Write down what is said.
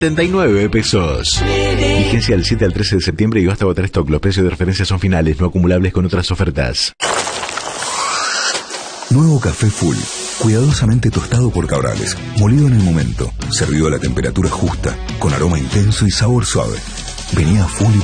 79 pesos. Vigencia del 7 al 13 de septiembre y basta agotar stock. Los precios de referencia son finales, no acumulables con otras ofertas. Nuevo café Full, cuidadosamente tostado por Cabrales, molido en el momento, servido a la temperatura justa, con aroma intenso y sabor suave. Venía Full y